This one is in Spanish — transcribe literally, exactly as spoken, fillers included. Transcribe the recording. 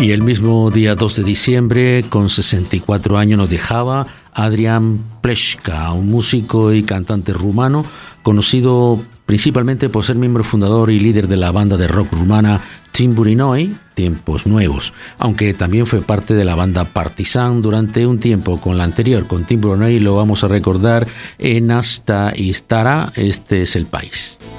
Y el mismo día dos de diciembre, con sesenta y cuatro años, nos dejaba Adrian Pleška, un músico y cantante rumano, conocido principalmente por ser miembro fundador y líder de la banda de rock rumana Timpuri Noi, Tiempos Nuevos, aunque también fue parte de la banda Partizan durante un tiempo. Con la anterior, con Timpuri Noi, lo vamos a recordar en Hasta Istara, este es el país.